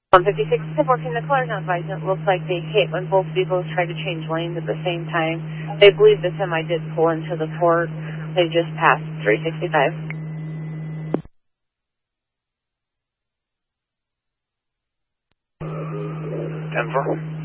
156 to 14, the caller's not advising. It looks like they hit when both vehicles tried to change lanes at the same time. They believe the semi did pull into the port. They just passed 365. Denver.